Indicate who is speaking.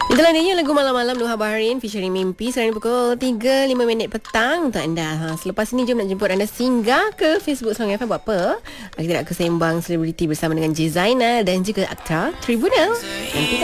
Speaker 1: Itulah dia lagu Malam-Malam Nuha Baharin featuring Mimpi. Sekarang ni pukul 3.05 petang untuk anda. Selepas ini jom nak jemput anda singgah ke Facebook Songai FM. Buat apa? Kita nak kesembang selebriti bersama dengan J. Zainal dan juga aktor Tribunal. Nanti